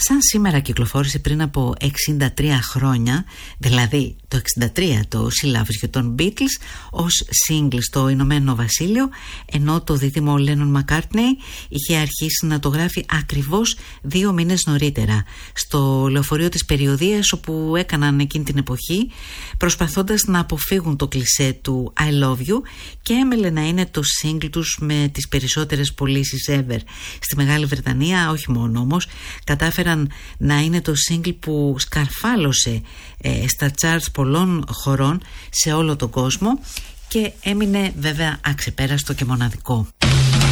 Σαν σήμερα κυκλοφόρησε πριν από 63 χρόνια, δηλαδή το 63 το συλλάβισιο των Beatles ως single στο Ηνωμένο Βασίλειο, ενώ το δίδυμο Lennon McCartney είχε αρχίσει να το γράφει ακριβώς 2 μήνες νωρίτερα στο λεωφορείο της περιοδίας όπου έκαναν εκείνη την εποχή, προσπαθώντας να αποφύγουν το κλισέ του I love you, και έμελε να είναι το single τους με τις περισσότερες πωλήσεις ever. Στη Μεγάλη Βρετανία όχι μόνο όμως, κατάφεραν να είναι το single που σκαρφάλωσε στα charts πολλών χωρών σε όλο τον κόσμο και έμεινε βέβαια αξεπέραστο και μοναδικό.